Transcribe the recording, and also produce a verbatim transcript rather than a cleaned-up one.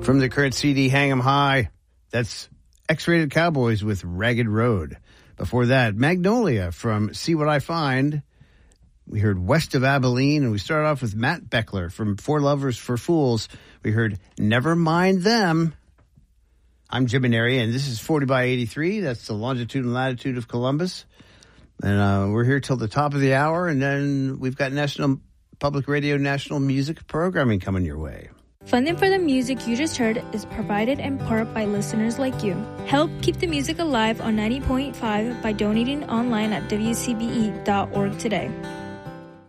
From the current C D, Hang 'em High, that's X-Rated Cowboys with Ragged Road. Before that, Magnolia from See What I Find. We heard West of Abilene, and we started off with Matt Beckler from For Lovers for Fools. We heard Never Mind Them. I'm Jim Maneri, and this is forty by eighty-three. That's the longitude and latitude of Columbus. And uh, we're here till the top of the hour, and then we've got National Public Radio National Music Programming coming your way. Funding for the music you just heard is provided in part by listeners like you. Help keep the music alive on ninety point five by donating online at W C B E dot org today.